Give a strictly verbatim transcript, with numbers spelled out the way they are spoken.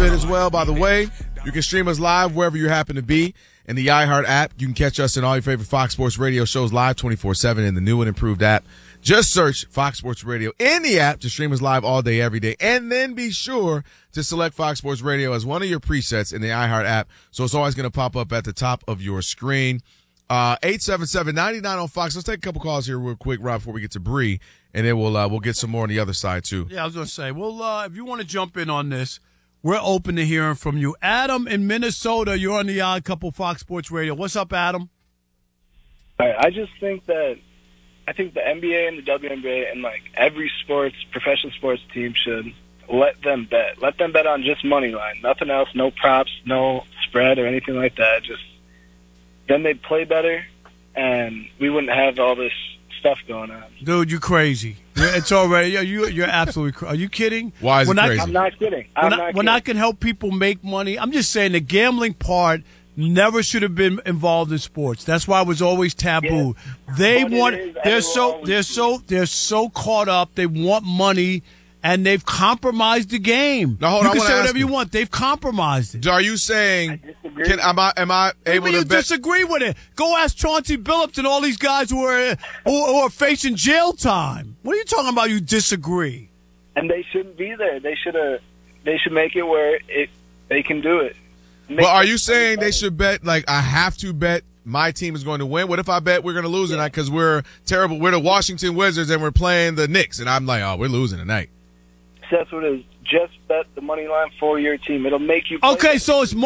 bit as well. By the way, you can stream us live wherever you happen to be in the iHeart app. You can catch us in all your favorite Fox Sports Radio shows live twenty-four seven in the new and improved app. Just search Fox Sports Radio in the app to stream us live all day, every day. And then be sure to select Fox Sports Radio as one of your presets in the iHeart app. So it's always going to pop up at the top of your screen. Uh, eight seven seven, nine nine on Fox. Let's take a couple calls here real quick, Rob, before we get to Bree. And then we'll uh, we'll get some more on the other side, too. Yeah, I was going to say, well, uh, if you want to jump in on this, we're open to hearing from you. Adam in Minnesota, you're on the Odd Couple Fox Sports Radio. What's up, Adam? All right, I just think that I think the N B A and the W N B A and, like, every sports, professional sports team should let them bet. Let them bet on just money line. Nothing else, no props, no spread or anything like that. Just then they'd play better, and we wouldn't have all this stuff going on. Dude, you crazy. It's already you. You're absolutely crazy. Are you kidding? Why is we're it not, crazy? I'm not kidding. I'm we're not, not, kidding. we're not going to help people make money. I'm just saying the gambling part never should have been involved in sports. That's why it was always taboo. Yeah. They But it want. is, They're and so. we'll They're always so. They're so caught up. They want money, and they've compromised the game. Now, hold you on, I can wanna say ask whatever you you. want. They've compromised it. Are you saying, disagree. can, am I, am I able Maybe to you bet? disagree with it. Go ask Chauncey Billups and all these guys who are who, who are facing jail time. What are you talking about? You disagree? And they shouldn't be there. They should have. They should make it where it they can do it. Make Well, are it you saying they better. should bet, like, I have to bet my team is going to win? What if I bet we're going to lose tonight because we're terrible? We're the Washington Wizards and we're playing the Knicks, and I'm like, oh, we're losing tonight. That's what it is. Just bet the money line for your team. It'll make you play Okay, better. so it's